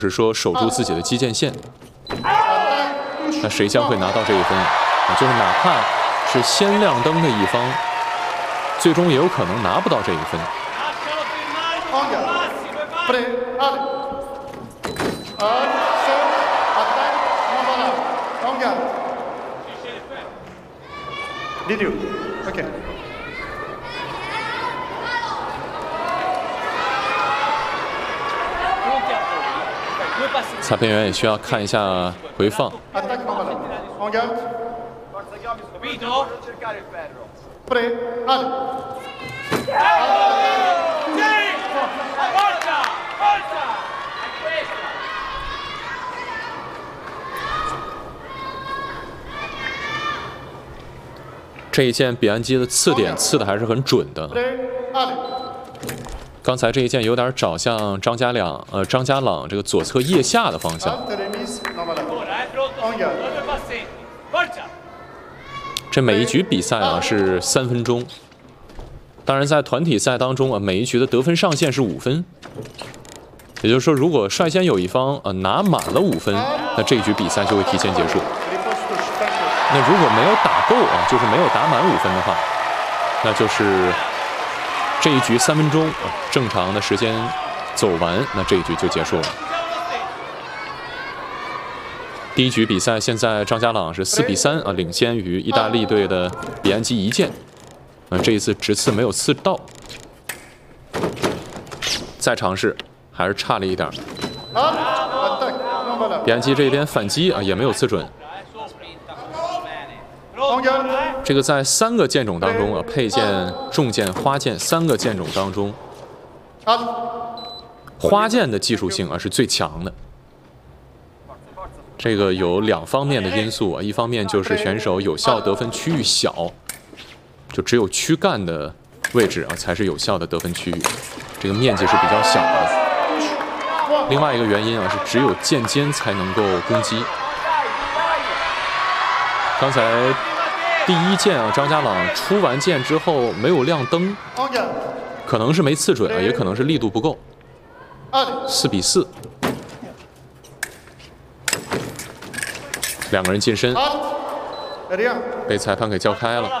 是说守住自己的基线线。那谁将会拿到这一分？就是哪怕是先亮灯的一方，最终也有可能拿不到这一分。裁判员也需要看一下回放。这一箭比安基的刺点刺的还是很准的。刚才这一箭有点找向张家朗这个左侧腋下的方向。这每一局比赛是3分钟。当然，在团体赛当中每一局的得分上限是5分。也就是说，如果率先有一方拿满了5分，那这一局比赛就会提前结束。那如果没有打够就是没有打满5分的话，那就是这一局3分钟正常的时间走完，那这一局就结束了。第一局比赛，现在张家朗是4比3领先于意大利队的比安基1箭。这一次直刺没有刺到，再尝试还是差了一点。比安基这边反击也没有刺准。这个在3个箭种当中配箭、重箭、花箭3个箭种当中，花箭的技术性是最强的。这个有2方面的因素一方面就是选手有效得分区域小，就只有躯干的位置才是有效的得分区域，这个面积是比较小的。另外一个原因是只有箭尖才能够攻击。刚才第一箭张家朗出完箭之后没有亮灯，可能是没刺准也可能是力度不够。4比4，两个人近身，被裁判给叫开了。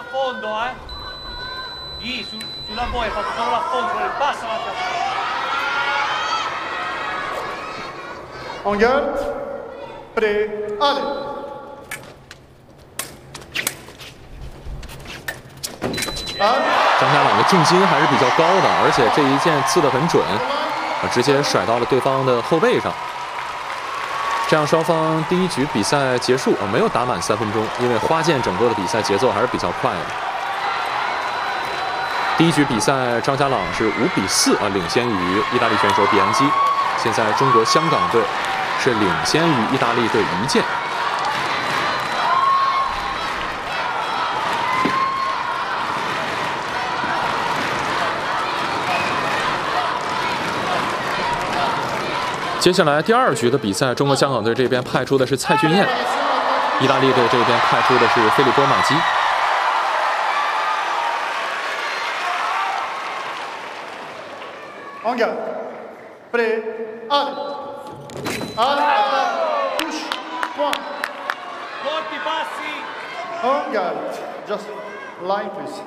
张家朗的重心还是比较高的，而且这一箭刺得很准，直接甩到了对方的后背上。这样双方第一局比赛结束没有打满3分钟，因为花箭整个的比赛节奏还是比较快的。第一局比赛张家朗是5比4领先于意大利选手比安基。现在中国香港队是领先于意大利队1箭。接下来第2局的比赛，中国香港队这边派出的是蔡俊彦，意大利队这边派出的是菲利波马基。 Just line please.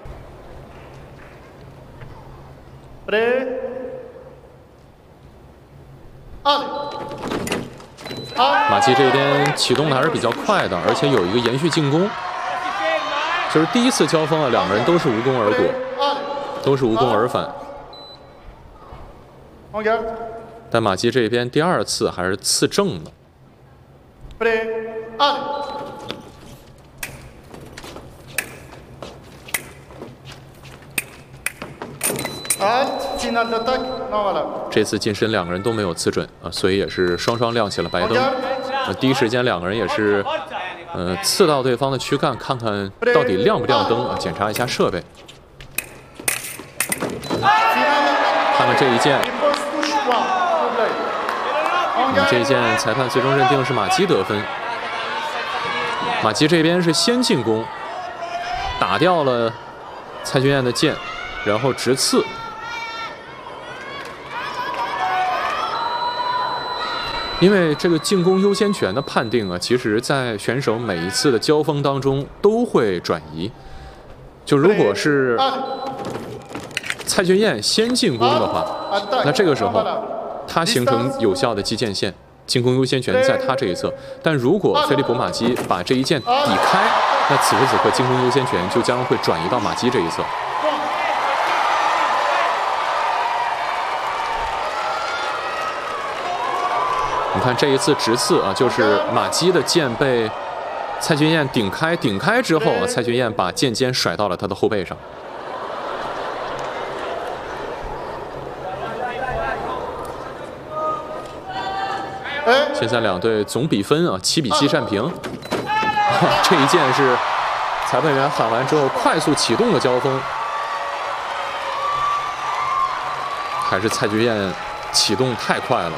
马基这边启动的还是比较快的，而且有一个延续进攻。就是第一次交锋两个人都是无功而躲，都是无功而返。但马基这边第2次还是刺正的。这次近身两个人都没有刺准所以也是双双亮起了白灯。第一时间两个人也是刺到对方的躯干，看看到底亮不亮灯检查一下设备。看看这一箭，这一箭裁判最终认定是马基得分。马基这边是先进攻，打掉了蔡俊彦的箭，然后直刺。 因为这个进攻优先权的判定啊，其实在选手每一次的交锋当中都会转移。就如果是蔡俊彦先进攻的话，那这个时候他形成有效的击剑线，进攻优先权在他这一侧。但如果菲利普马基把这一剑抵开，那此时此刻进攻优先权就将会转移到马基这一侧。你看这一次直刺啊，就是马基的剑被蔡俊彦顶开之后啊，蔡俊彦把剑尖甩到了他的后背上。现在两队总比分啊7-7战平。这一剑是裁判员喊完之后快速启动的交锋，还是蔡俊彦启动太快了。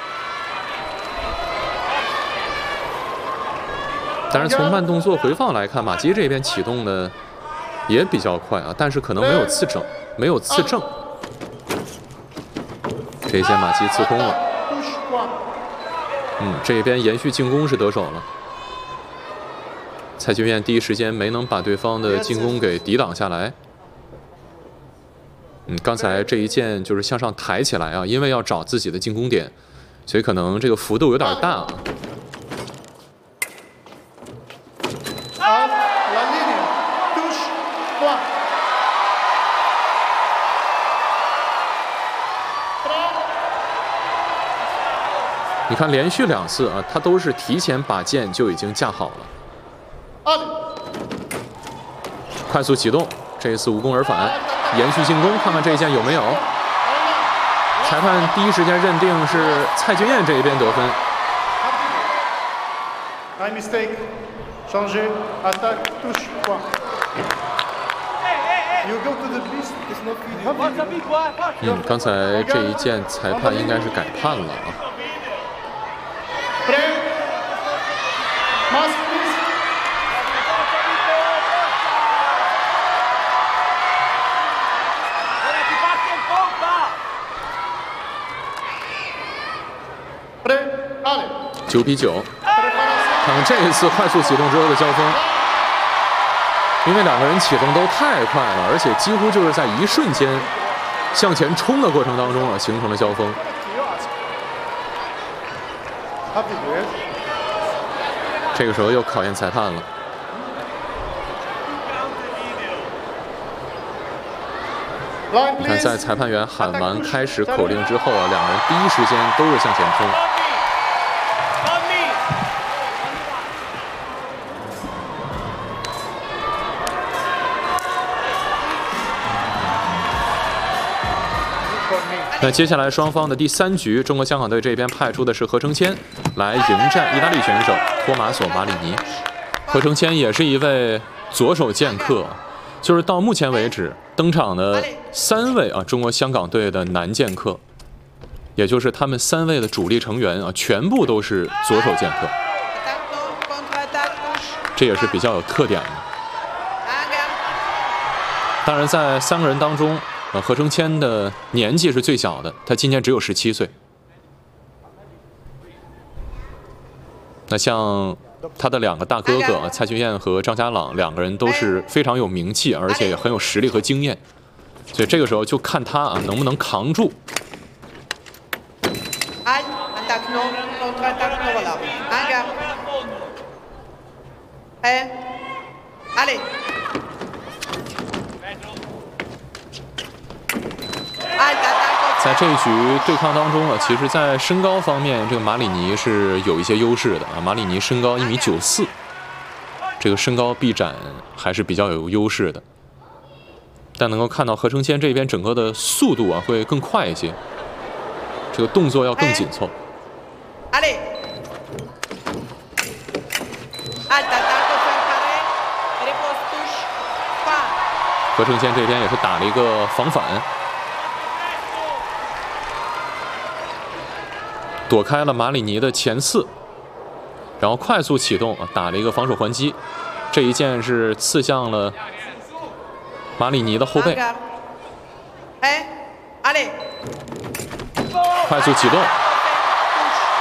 当然，从慢动作回放来看，马基这边启动的也比较快啊，但是可能没有刺正。这一剑马基刺空了。这一边延续进攻是得手了。蔡俊彦第一时间没能把对方的进攻给抵挡下来。刚才这一剑就是向上抬起来啊，因为要找自己的进攻点，所以可能这个幅度有点大啊。你看，连续2次啊，他都是提前把剑就已经架好了。快速启动，这一次无功而返，延续进攻，看看这一剑有没有。裁判第一时间认定是蔡俊彦这一边得分。刚才这一剑裁判应该是改判了啊。9-9，看看这一次快速启动之后的交锋，因为两个人启动都太快了，而且几乎就是在一瞬间向前冲的过程当中啊，形成了交锋。这个时候又考验裁判了。你看，在裁判员喊完开始口令之后啊，两个人第一时间都是向前冲。那接下来双方的第3局，中国香港队这边派出的是何承谦来迎战意大利选手托马索·马里尼。何承谦也是一位左手剑客，就是到目前为止登场的3位啊中国香港队的男剑客，也就是他们3位的主力成员啊，全部都是左手剑客，这也是比较有特点的。当然，在3个人当中，何承谦的年纪是最小的，他今年只有17岁。那像他的2个大哥哥蔡俊彦和张家朗，2个人都是非常有名气，而且也很有实力和经验，所以这个时候就看他啊能不能扛住。在这一局对抗当中啊，其实在身高方面，这个马里尼是有一些优势的啊。马里尼身高1.94米，这个身高臂展还是比较有优势的。但能够看到何承谦这边整个的速度啊会更快一些，这个动作要更紧凑。何承谦这边也是打了一个防反。躲开了马里尼的前刺，然后快速启动啊，打了一个防守还击。这一剑是刺向了马里尼的后背。快速启动，